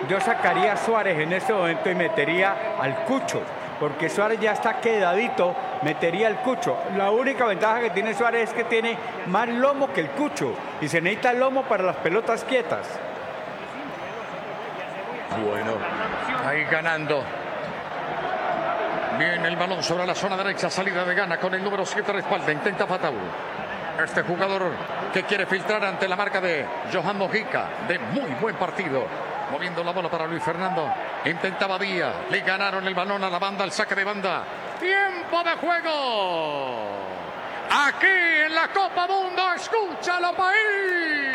yo sacaría a Suárez en este momento y metería al Cucho, porque Suárez ya está quedadito, metería al Cucho. La única ventaja que tiene Suárez es que tiene más lomo que el Cucho y se necesita lomo para las pelotas quietas. Bueno, ahí ganando. Viene el balón sobre la zona derecha, salida de Ghana con el número 7 respalda, intenta Fataú. Este jugador que quiere filtrar ante la marca de Johan Mojica, de muy buen partido. Moviendo la bola para Luis Fernando. Intentaba Díaz. Le ganaron el balón a la banda, al saque de banda. ¡Tiempo de juego! Aquí en la Copa Mundo, escúchalo, país.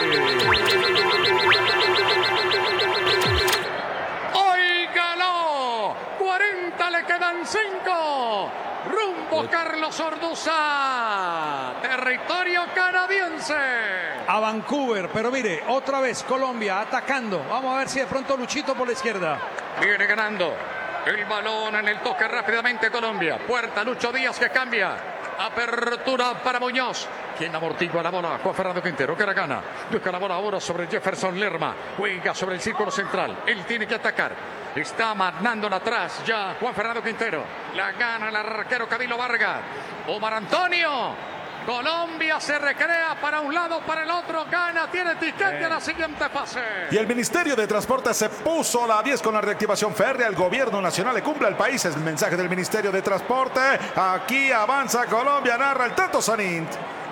Hoy ganó. 40 le quedan 5. Rumbo Carlos Orduza, territorio canadiense. A Vancouver, pero mire, otra vez Colombia atacando. Vamos a ver si de pronto Luchito por la izquierda. Viene ganando el balón en el toque rápidamente Colombia. Puerta, Lucho Díaz que cambia. Apertura para Muñoz. Quien amortigua la bola, Juan Fernando Quintero, que la gana. Busca la bola ahora sobre Jefferson Lerma. Juega sobre el círculo central. Él tiene que atacar. Está mandándola atrás ya Juan Fernando Quintero. La gana el arquero Camilo Vargas. Omar Antonio. Colombia se recrea para un lado, para el otro. Gana, tiene tiquete a la siguiente fase. Y el Ministerio de Transporte se puso a la 10 con la reactivación férrea. El gobierno nacional le cumple al país. Es el mensaje del Ministerio de Transporte. Aquí avanza Colombia, narra el Tato Sanint.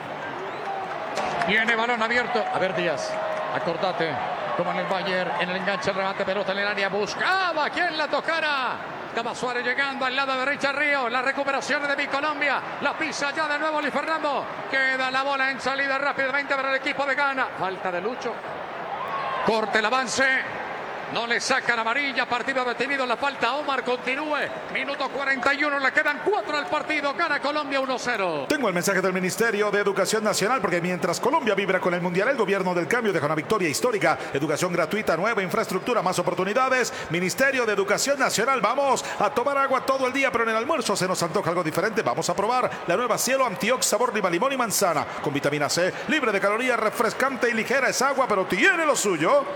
Tiene balón abierto. A ver, Díaz, acordate. Como en el Bayern, en el enganche, el remate, pelota en el área. Buscaba quien la tocara. Estaba Suárez llegando al lado derecho Río. La recuperación de mi Colombia. La pisa ya de nuevo Luis Fernando. Queda la bola en salida rápidamente para el equipo de Ghana. Falta de Lucho. Corte el avance. No le sacan amarilla. Partido detenido. La falta. Omar continúe. Minuto 41. Le quedan 4 al partido. Gana Colombia 1-0. Tengo el mensaje del Ministerio de Educación Nacional, porque mientras Colombia vibra con el Mundial, el gobierno del cambio deja una victoria histórica. Educación gratuita, nueva infraestructura, más oportunidades. Ministerio de Educación Nacional. Vamos a tomar agua todo el día, pero en el almuerzo se nos antoja algo diferente. Vamos a probar la nueva Cielo Antiox sabor lima, limón y manzana. Con vitamina C, libre de calorías, refrescante y ligera. Es agua, pero tiene lo suyo.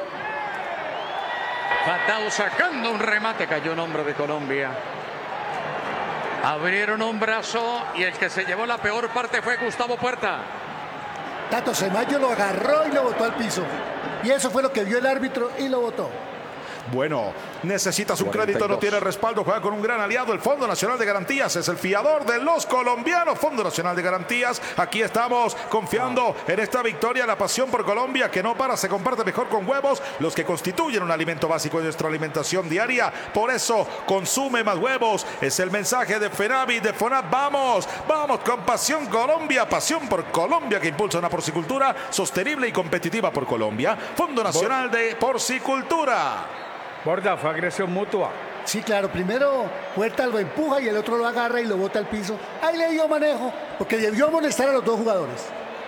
Fatau sacando un remate, cayó un hombre de Colombia. Abrieron un brazo y el que se llevó la peor parte fue Gustavo Puerta. Tato Semayo lo agarró y lo botó al piso. Y eso fue lo que vio el árbitro y lo botó. Bueno, necesitas un 42. crédito, no tiene respaldo, juega con un gran aliado, el Fondo Nacional de Garantías, es el fiador de los colombianos. Fondo Nacional de Garantías, aquí estamos confiando en esta victoria. La pasión por Colombia que no para, se comparte mejor con huevos, los que constituyen un alimento básico de nuestra alimentación diaria. Por eso, consume más huevos. Es el mensaje de FENAVI, de FONAP. Vamos con Pasión Colombia, pasión por Colombia, que impulsa una porcicultura sostenible y competitiva por Colombia. Fondo Nacional de Porcicultura. Borda, fue agresión mutua. Sí, claro. Primero Puerta lo empuja y el otro lo agarra y lo bota al piso. Ahí le dio manejo, porque debió molestar a los dos jugadores.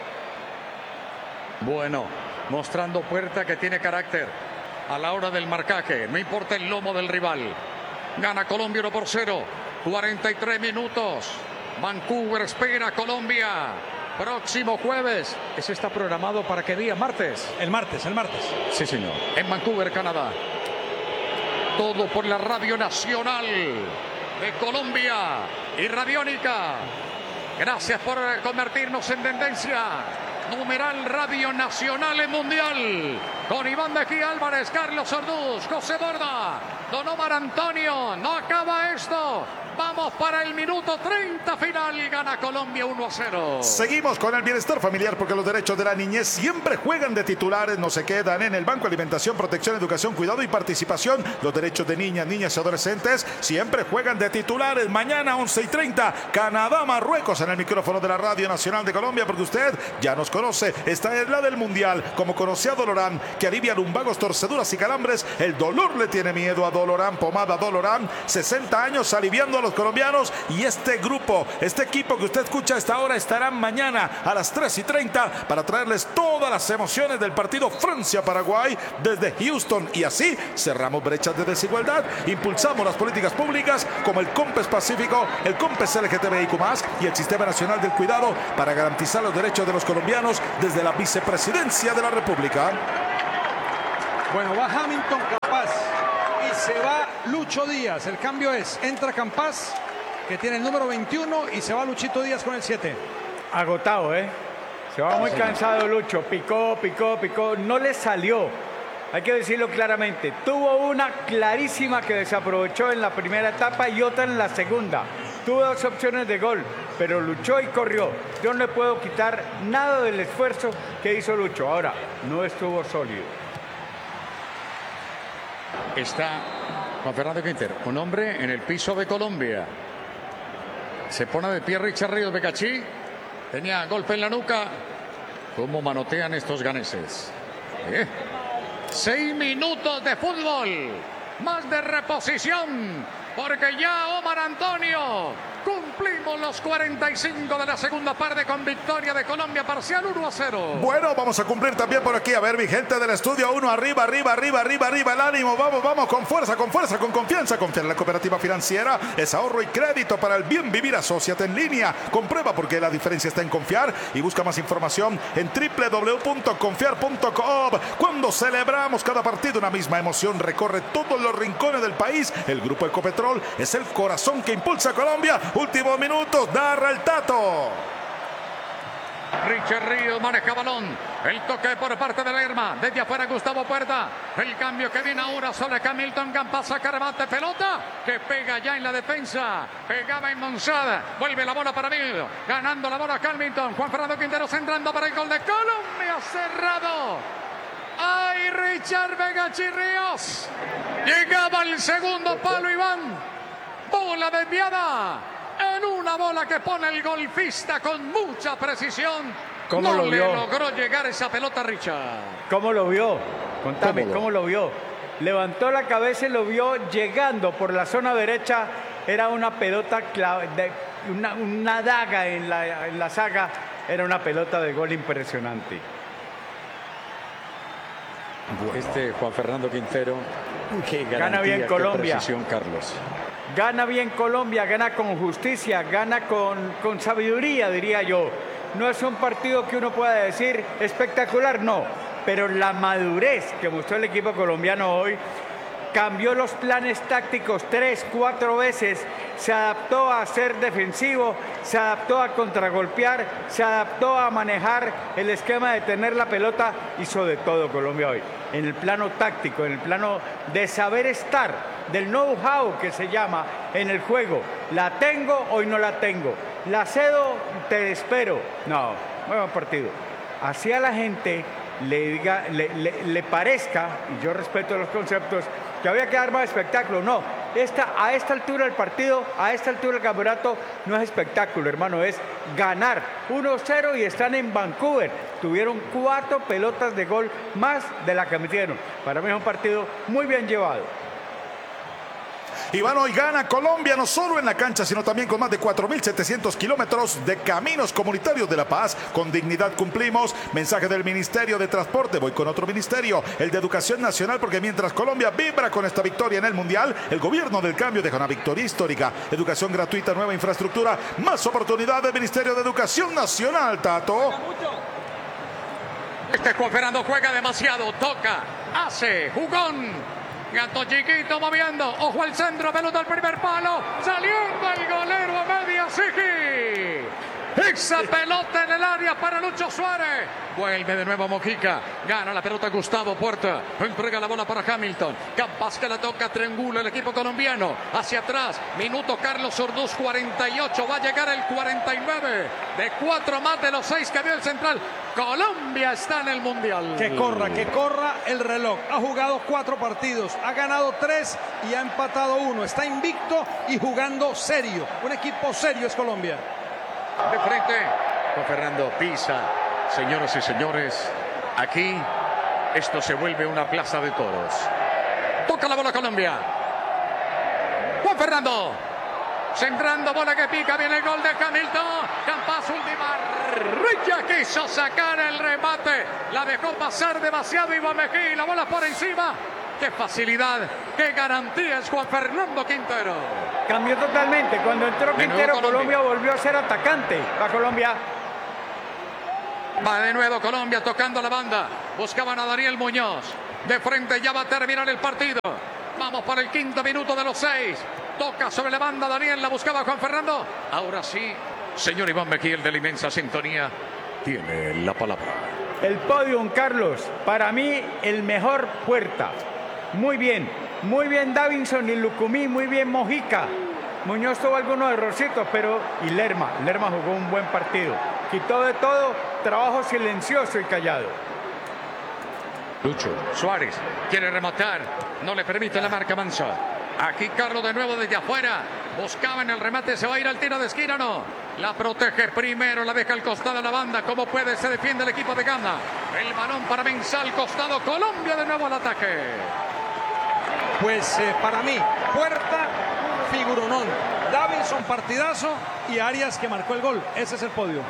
Bueno, mostrando Puerta que tiene carácter a la hora del marcaje. No importa el lomo del rival. Gana Colombia 1-0. 43 minutos. Vancouver espera a Colombia. Próximo jueves. Ese está programado para qué día, martes. El martes. Sí, señor. En Vancouver, Canadá. Todo por la Radio Nacional de Colombia y Radiónica. Gracias por convertirnos en tendencia. Numeral Radio Nacional en Mundial. Con Iván Mejía Álvarez, Carlos Orduz, José Borda, Don Omar Antonio. No acaba esto. Vamos para el minuto 30 final. Gana Colombia 1-0. Seguimos con el bienestar familiar, porque los derechos de la niñez siempre juegan de titulares, no se quedan en el banco. Alimentación, protección, educación, cuidado y participación. Los derechos de niñas y adolescentes siempre juegan de titulares. Mañana 11:30, Canadá, Marruecos, en el micrófono de la Radio Nacional de Colombia, porque usted ya nos conoce. Esta es la del Mundial. Como conocía a Dolorán, que alivia lumbagos, torceduras y calambres, el dolor le tiene miedo a Dolorán. Pomada Dolorán, 60 años aliviando a los colombianos. Y este grupo, este equipo que usted escucha a esta hora, estarán mañana a las 3:30 para traerles todas las emociones del partido Francia-Paraguay desde Houston. Y así cerramos brechas de desigualdad, impulsamos las políticas públicas como el COMPES Pacífico, el COMPES LGTBIQ+, y el Sistema Nacional del Cuidado para garantizar los derechos de los colombianos desde la Vicepresidencia de la República. Bueno, va Hamilton capaz. Se va Lucho Díaz. El cambio entra Campas, que tiene el número 21, y se va Luchito Díaz con el 7. Agotado, ¿eh? Se va muy cansado Lucho. Picó. No le salió. Hay que decirlo claramente. Tuvo una clarísima que desaprovechó en la primera etapa y otra en la segunda. Tuvo 2 opciones de gol, pero luchó y corrió. Yo no le puedo quitar nada del esfuerzo que hizo Lucho. Ahora, no estuvo sólido. Está Juan Fernando Quintero, un hombre en el piso de Colombia. Se pone de pie Richard Ríos Becachí. Tenía golpe en la nuca. ¿Cómo manotean estos ganeses? 6 minutos de fútbol. Más de reposición. Porque ya Omar Antonio cumplimos los 45 de la segunda parte con victoria de Colombia parcial 1-0. Bueno, vamos a cumplir también por aquí. A ver, mi gente del estudio 1, arriba el ánimo. Vamos, con fuerza, con confianza. Confiar en la cooperativa financiera es ahorro y crédito para el bien vivir. Asóciate en línea. Comprueba porque la diferencia está en confiar y busca más información en www.confiar.com. Cuando celebramos cada partido, una misma emoción recorre todos los rincones del país. El grupo Ecopetrol es el corazón que impulsa a Colombia. Últimos minutos, narra el Tato. Richard Ríos maneja balón. El toque por parte de Lerma. Desde afuera Gustavo Puerta. El cambio que viene ahora sobre Hamilton. Campas saca remate, pelota que pega ya en la defensa. Pegaba en Monzada. Vuelve la bola para Mil. Ganando la bola Hamilton. Juan Fernando Quintero centrando para el gol de Colombia. Cerrado. ¡Ay, Richard Becachí Ríos! Llegaba el segundo palo, Iván. Bola desviada. En una bola que pone el golfista con mucha precisión. ¿Cómo lo vio? Le logró llegar esa pelota, Richard. ¿Cómo lo vio? Contame, ¿cómo lo vio? Levantó la cabeza y lo vio llegando por la zona derecha. Era una pelota, una daga en la saga. Era una pelota de gol impresionante. Este Juan Fernando Quintero, qué garantía, gana bien Colombia. Qué precisión, Carlos. Gana bien Colombia, gana con justicia, gana con sabiduría, diría yo. No es un partido que uno pueda decir espectacular, no. Pero la madurez que mostró el equipo colombiano hoy, cambió los planes tácticos 3, 4 veces, se adaptó a ser defensivo, se adaptó a contragolpear, se adaptó a manejar el esquema de tener la pelota, hizo de todo Colombia hoy. En el plano táctico, en el plano de saber estar, del know-how que se llama en el juego. ¿La tengo hoy no la tengo? ¿La cedo? Te espero. No, buen partido. Así a la gente le parezca, y yo respeto los conceptos, que había que dar más espectáculo. No, a esta altura del partido, a esta altura del campeonato, no es espectáculo, hermano, es ganar 1-0 y están en Vancouver. Tuvieron 4 pelotas de gol más de la que metieron. Para mí es un partido muy bien llevado. Iván, hoy gana Colombia no solo en la cancha, sino también con más de 4.700 kilómetros de caminos comunitarios de La Paz. Con dignidad cumplimos. Mensaje del Ministerio de Transporte. Voy con otro ministerio, el de Educación Nacional, porque mientras Colombia vibra con esta victoria en el Mundial, el gobierno del cambio deja una victoria histórica. Educación gratuita, nueva infraestructura, más oportunidades. Ministerio de Educación Nacional, Tato. Este Juan Fernando juega demasiado, toca, hace, jugón. Gato chiquito moviendo. Ojo al centro, pelota al primer palo. Saliendo el golero a media Sigi. Esa pelota en el área para Lucho Suárez. Vuelve de nuevo Mojica. Gana la pelota Gustavo Puerta. Entrega la bola para Hamilton. Campas que la toca, triangula el equipo colombiano. Hacia atrás. Minuto Carlos Orduz, 48. Va a llegar el 49. De 4 más de los 6 que vio el central. Colombia está en el Mundial. Que corra el reloj. Ha jugado 4 partidos. Ha ganado 3 y ha empatado 1. Está invicto y jugando serio. Un equipo serio es Colombia. De frente, Juan Fernando pisa. Señoras y señores, aquí esto se vuelve una plaza de toros. Toca la bola Colombia. Juan Fernando. Centrando, bola que pica, viene el gol de Hamilton. Campas, última. Richa quiso sacar el remate. La dejó pasar demasiado Iván Mejía. La bola por encima. ¡Qué facilidad! ¡Qué garantía es Juan Fernando Quintero! Cambió totalmente. Cuando entró Quintero, Colombia volvió a ser atacante. Va Colombia. Va de nuevo Colombia tocando la banda. Buscaban a Daniel Muñoz. De frente ya va a terminar el partido. Vamos para el quinto minuto de los 6. Toca sobre la banda Daniel, la buscaba Juan Fernando. Ahora sí, señor Iván Mejía, el de la inmensa sintonía, tiene la palabra. El podium, Carlos, para mí el mejor Puerta. Muy bien Davinson y Lucumí, muy bien Mojica. Muñoz tuvo algunos errorcitos, y Lerma jugó un buen partido. Quitó de todo, trabajo silencioso y callado. Lucho Suárez quiere rematar, no le permite la marca Manso. Aquí Carlos de nuevo desde afuera, buscaba en el remate, se va a ir al tiro de esquina, no. La protege primero, la deja al costado de la banda, como puede, se defiende el equipo de Gana. El balón para Mensah al costado, Colombia de nuevo al ataque. Pues para mí, Puerta, figuronón, Davinson, partidazo y Arias que marcó el gol. Ese es el podio.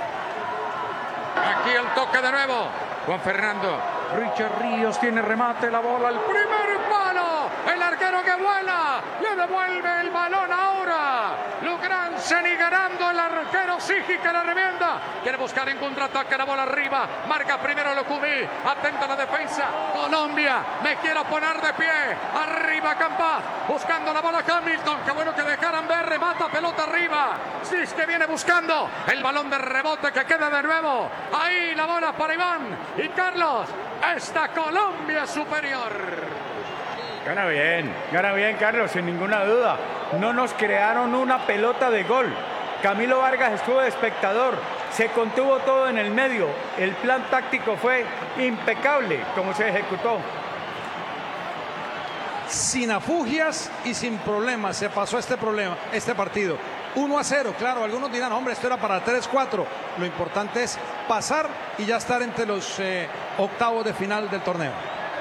Aquí el toque de nuevo, Juan Fernando. Richard Ríos tiene remate, la bola al primer palo. El arquero que vuela, le devuelve el balón ahora. Lugransen ganando el arquero Sigi que la revienda. Quiere buscar en contraataque, la bola arriba. Marca primero Lucumí, atento a la defensa. Colombia, me quiero poner de pie. Arriba Campas, buscando la bola Hamilton. Qué bueno que dejaran ver, remata pelota arriba. Sis que viene buscando el balón de rebote que queda de nuevo. Ahí la bola para Iván y Carlos. Esta Colombia superior. Gana bien Carlos, sin ninguna duda. No nos crearon una pelota de gol. Camilo Vargas estuvo de espectador, se contuvo todo en el medio. El plan táctico fue impecable como se ejecutó. Sin afugias y sin problemas se pasó este partido. 1-0, claro, algunos dirán, hombre, esto era para 3-4. Lo importante es pasar y ya estar entre los octavos de final del torneo.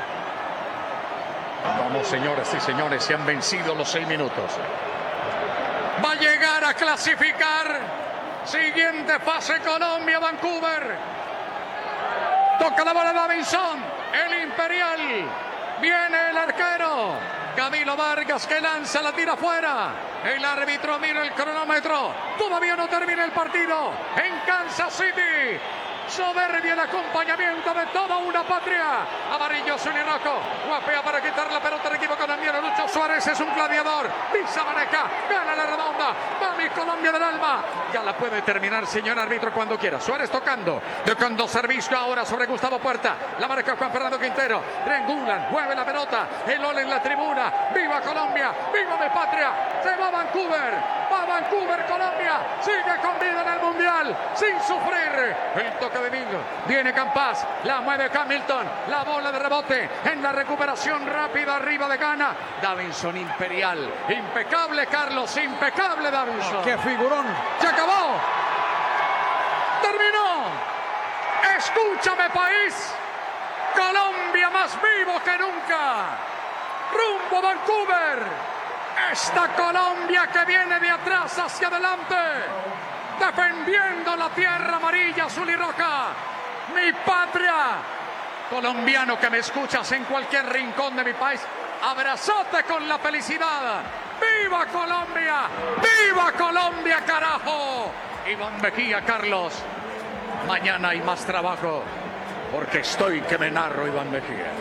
Vamos, señores y señores, se han vencido los 6 minutos. Va a llegar a clasificar. Siguiente fase, Colombia, Vancouver. Toca la bola Davinson, el Imperial. Viene el arquero Camilo Vargas que lanza, la tira afuera. El árbitro mira el cronómetro. Todavía no termina el partido en Kansas City. Soberbia el acompañamiento de toda una patria. Amarillo, azul y rojo. Guapea para quitar la pelota al equipo colombiano. Lucho Suárez es un gladiador. Pisa, maneja, gana la redonda. Va mi Colombia del alma. Ya la puede terminar, señor árbitro, cuando quiera. Suárez tocando servicio ahora sobre Gustavo Puerta. La marca Juan Fernando Quintero. Triangulan, mueve la pelota. El gol en la tribuna. ¡Viva Colombia! ¡Viva mi patria! Se va a Vancouver. Va a Vancouver, Colombia. Sigue con vida en el Mundial. Sin sufrir. El toque de Mingo. Viene Campas. La mueve Hamilton. La bola de rebote. En la recuperación rápida arriba de Gana. Davinson Imperial. Impecable, Carlos. Impecable, Davinson. ¡Qué figurón! ¡Se acabó! ¡Terminó! ¡Escúchame, país! Colombia más vivo que nunca. Rumbo a Vancouver. Esta Colombia que viene de atrás hacia adelante. Defendiendo la tierra amarilla, azul y roja. Mi patria. Colombiano que me escuchas en cualquier rincón de mi país. Abrazate con la felicidad. ¡Viva Colombia! ¡Viva Colombia, carajo! Iván Mejía, Carlos. Mañana hay más trabajo. Porque estoy que me narro, Iván Mejía.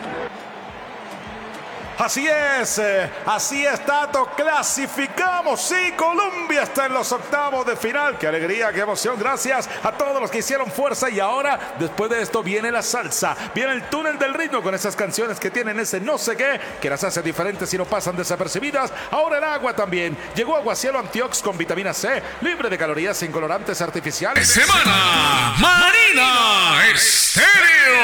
Así es, Tato, clasificamos, sí, Colombia está en los octavos de final, qué alegría, qué emoción, gracias a todos los que hicieron fuerza y ahora, después de esto viene la salsa, viene el túnel del ritmo con esas canciones que tienen ese no sé qué, que las hace diferentes y no pasan desapercibidas, ahora el agua también, llegó Aguacielo Antiox con vitamina C, libre de calorías sin colorantes artificiales. Semana Marina es